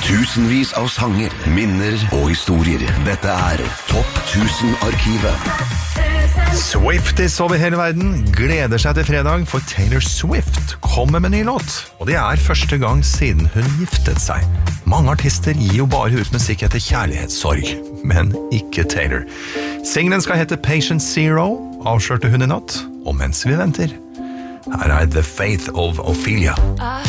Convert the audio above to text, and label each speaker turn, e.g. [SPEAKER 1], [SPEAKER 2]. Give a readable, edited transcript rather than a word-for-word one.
[SPEAKER 1] Tusenvis av sanger, minner og historier. Dette Topp 1000-arkivet.
[SPEAKER 2] Swifties over hele verden gleder seg til fredag, for Taylor Swift kommer med ny låt. Og det første gang siden hun giftet seg. Mange artister gir jo bare ut musikk etter kjærlighetssorg, men ikke Taylor. Singelen skal hete Patient Zero, avslørte hun i natt. Og mens vi venter, her The Faith of Ophelia.